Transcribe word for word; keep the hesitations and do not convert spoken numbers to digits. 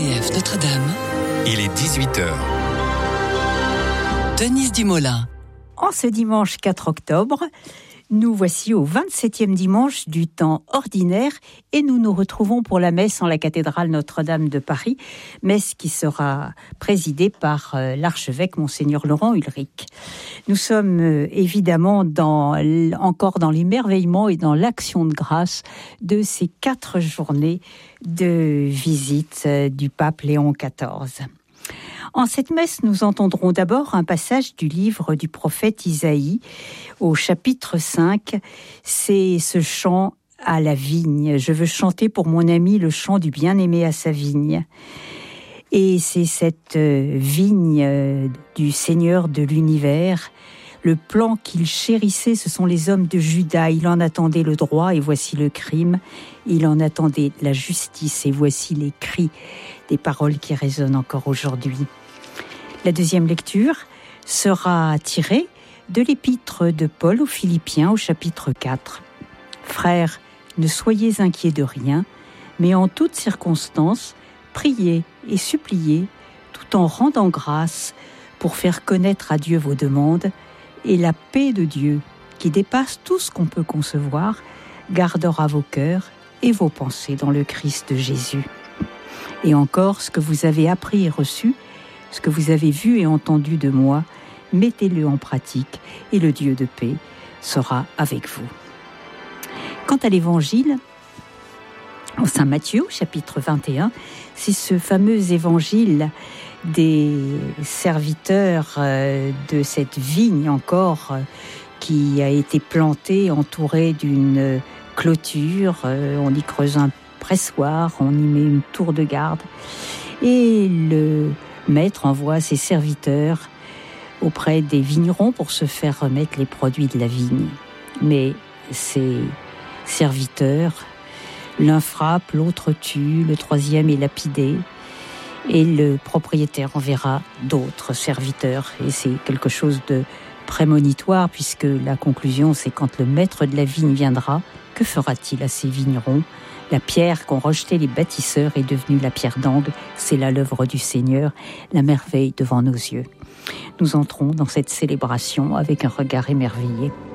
R T F Notre-Dame. Il est dix-huit heures. Denise Dumoulin. En ce dimanche quatre octobre, nous voici au vingt-septième dimanche du temps ordinaire et nous nous retrouvons pour la messe en la cathédrale Notre-Dame de Paris, messe qui sera présidée par euh, l'archevêque Monseigneur Laurent Ulrich. Nous sommes euh, évidemment dans, encore dans l'émerveillement et dans l'action de grâce de ces quatre journées de visite euh, du pape Léon quatorze. En cette messe, nous entendrons d'abord un passage du livre du prophète Isaïe au chapitre cinq. C'est ce chant à la vigne. Je veux chanter pour mon ami le chant du bien-aimé à sa vigne. Et c'est cette vigne du Seigneur de l'univers. Le plan qu'il chérissait, ce sont les hommes de Juda. Il en attendait le droit et voici le crime. Il en attendait la justice et voici les cris, des paroles qui résonnent encore aujourd'hui. La deuxième lecture sera tirée de l'épître de Paul aux Philippiens au chapitre quatre. Frères, ne soyez inquiets de rien, mais en toutes circonstances, priez et suppliez, tout en rendant grâce pour faire connaître à Dieu vos demandes, et la paix de Dieu, qui dépasse tout ce qu'on peut concevoir, gardera vos cœurs et vos pensées dans le Christ Jésus. Et encore, ce que vous avez appris et reçu, ce que vous avez vu et entendu de moi, mettez-le en pratique et le Dieu de paix sera avec vous. Quant à l'évangile, en Saint Matthieu, chapitre vingt et un, c'est ce fameux évangile des serviteurs de cette vigne encore qui a été plantée, entourée d'une clôture. On y creuse un pressoir, on y met une tour de garde. Et le maître envoie ses serviteurs auprès des vignerons pour se faire remettre les produits de la vigne. Mais ces serviteurs, l'un frappe, l'autre tue, le troisième est lapidé. Et le propriétaire enverra d'autres serviteurs. Et c'est quelque chose de prémonitoire, puisque la conclusion, c'est quand le maître de la vigne viendra, que fera-t-il à ces vignerons ? La pierre qu'ont rejetée les bâtisseurs est devenue la pierre d'angle. C'est là l'œuvre du Seigneur, la merveille devant nos yeux. Nous entrons dans cette célébration avec un regard émerveillé.